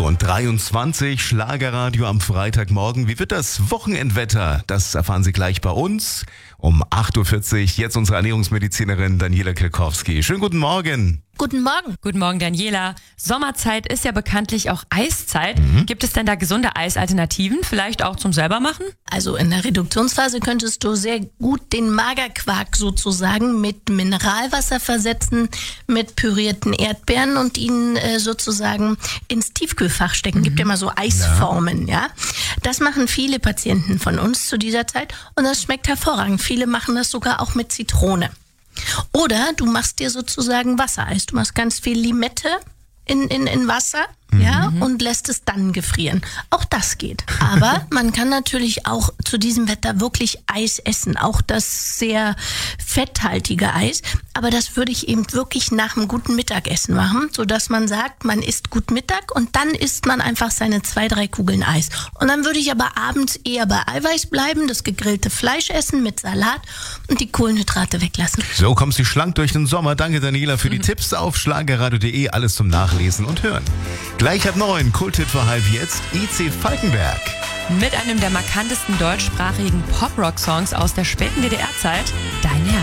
8:23 Uhr, Schlagerradio am Freitagmorgen. Wie wird das Wochenendwetter? Das erfahren Sie gleich bei uns um 8:40 Uhr. Jetzt unsere Ernährungsmedizinerin Daniela Kilkowski. Schönen guten Morgen. Guten Morgen. Guten Morgen, Daniela. Sommerzeit ist ja bekanntlich auch Eiszeit. Gibt es denn da gesunde Eisalternativen, vielleicht auch zum Selbermachen? Also in der Reduktionsphase könntest du sehr gut den Magerquark sozusagen mit Mineralwasser versetzen, mit pürierten Erdbeeren und ihn sozusagen ins Tiefkühlfach stecken. Gibt ja mal so Eisformen, ja. Das machen viele Patienten von uns zu dieser Zeit und das schmeckt hervorragend. Viele machen das sogar auch mit Zitrone. Oder du machst dir sozusagen Wassereis. Du machst ganz viel Limette in Wasser, ja, und lässt es dann gefrieren. Auch das geht. Aber man kann natürlich auch zu diesem Wetter wirklich Eis essen. Auch das sehr fetthaltige Eis. Aber das würde ich eben wirklich nach einem guten Mittagessen machen, sodass man sagt, man isst gut Mittag und dann isst man einfach seine 2-3 Kugeln Eis. Und dann würde ich aber abends eher bei Eiweiß bleiben, das gegrillte Fleisch essen mit Salat und die Kohlenhydrate weglassen. So kommst du schlank durch den Sommer. Danke, Daniela, für die Tipps auf schlagerradio.de. Alles zum Nachlesen und Hören. Gleich ab 9, Kulthit für halb jetzt, IC Falkenberg. Mit einem der markantesten deutschsprachigen Pop-Rock-Songs aus der späten DDR-Zeit, Dein Herz.